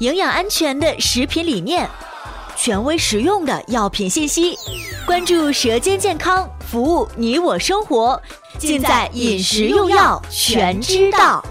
营养安全的食品理念，权威实用的药品信息，关注舌尖健康，服务你我生活，尽在饮食用药全知道。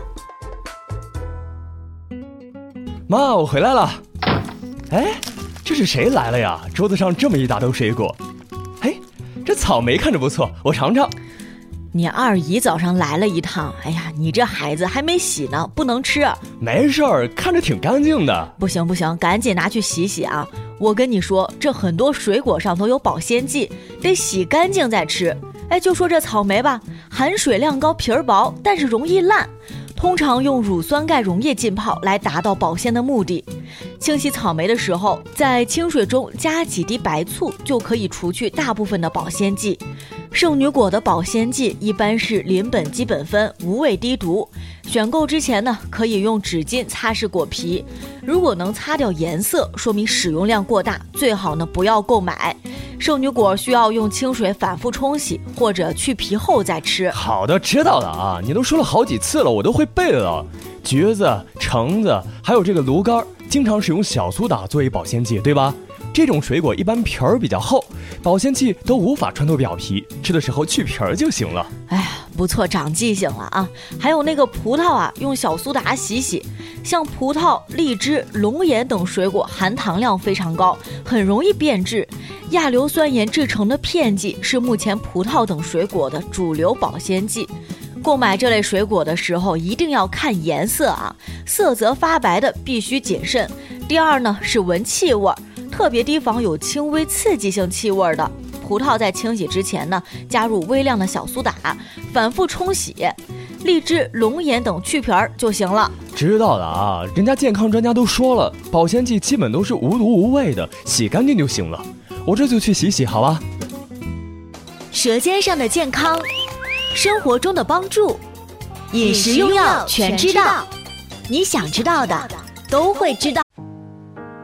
妈，我回来了。哎，这是谁来了呀？桌子上这么一大兜水果。哎，这草莓看着不错，我尝尝。 你二姨早上来了一趟，哎呀，你这孩子还没洗呢，不能吃。 没事儿，看着挺干净的。 不行，赶紧拿去洗洗啊！我跟你说，这很多水果上都有保鲜剂，得洗干净再吃。哎，就说这草莓吧，含水量高，皮儿薄，但是容易烂。通常用乳酸钙溶液浸泡来达到保鲜的目的。清洗草莓的时候，在清水中加几滴白醋，就可以除去大部分的保鲜剂。圣女果的保鲜剂一般是邻苯基苯酚，无味低毒。选购之前呢，可以用纸巾擦拭果皮，如果能擦掉颜色，说明使用量过大，最好呢不要购买。圣女果需要用清水反复冲洗，或者去皮后再吃。 好的，知道了啊，你都说了好几次了，我都会背了。橘子、橙子还有这个芦柑，经常使用小苏打作为保鲜剂，对吧？这种水果一般皮儿比较厚，保鲜剂都无法穿透表皮，吃的时候去皮儿就行了。 哎呀，不错，长记性了啊！还有那个葡萄啊，用小苏打洗洗。像葡萄、荔枝、龙眼等水果含糖量非常高，很容易变质。亚硫酸盐制成的片剂是目前葡萄等水果的主流保鲜剂。购买这类水果的时候一定要看颜色啊，色泽发白的必须谨慎。第二呢是闻气味，特别提防有轻微刺激性气味的。葡萄在清洗之前呢，加入微量的小苏打，反复冲洗。荔枝、龙眼等去皮儿就行了。 知道了啊，人家健康专家都说了，保鲜剂基本都是无毒无味的，洗干净就行了。我这就去洗洗，好吧？ 舌尖上的健康，生活中的帮助，饮食用药全知道。你想知道的都会知道。